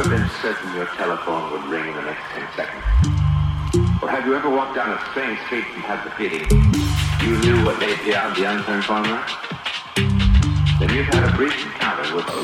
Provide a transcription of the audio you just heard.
ever been certain your telephone would ring in the next 10 seconds? Or have you ever walked down a strange street and had the feeling you knew what lay beyond the unturned corner? Then you've had a brief encounter with a